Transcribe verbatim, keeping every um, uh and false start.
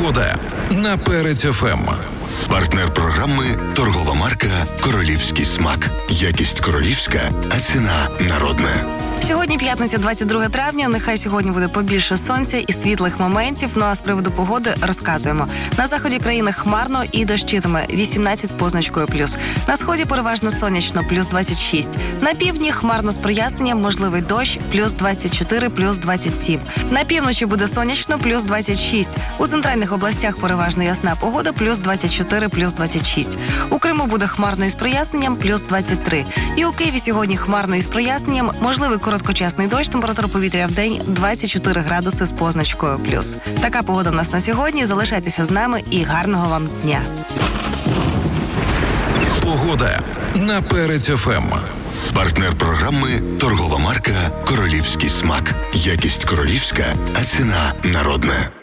Погода на Перець еф ем. Партнер програми – торгова марка «Королівський смак». Якість королівська, а ціна народна. Сьогодні п'ятниця, двадцять друге травня. Нехай сьогодні буде побільше сонця і світлих моментів. Ну а з приводу погоди розказуємо. На заході країни хмарно і дощитиме, вісімнадцять з позначкою плюс. На сході переважно сонячно, плюс двадцять шість. На півдні хмарно з проясненням, можливий дощ, плюс двадцять чотири, плюс двадцять сім. На півночі буде сонячно, плюс двадцять шість. У центральних областях переважно ясна погода, плюс двадцять чотири, плюс двадцять шість. У Криму буде хмарно із проясненням, плюс двадцять три. І у Києві сьогодні хмарно із проясненням, можливий короткочасний дощ, температура повітря в день двадцять чотири градуси з позначкою плюс. Така погода в нас на сьогодні. Залишайтеся з нами і гарного вам дня. Погода на Перець еф ем. Партнер програми – торгова марка «Королівський смак». Якість королівська, а ціна народна.